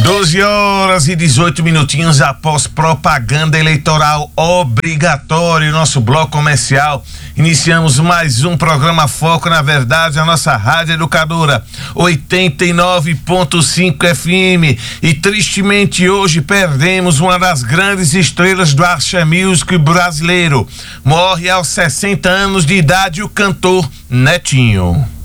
12h18 após propaganda eleitoral obrigatória, nosso bloco comercial. Iniciamos mais um programa Foco, na verdade, a nossa rádio educadora 89.5 FM. E tristemente hoje perdemos uma das grandes estrelas do Axé Music brasileiro. Morre aos 60 anos de idade o cantor Netinho.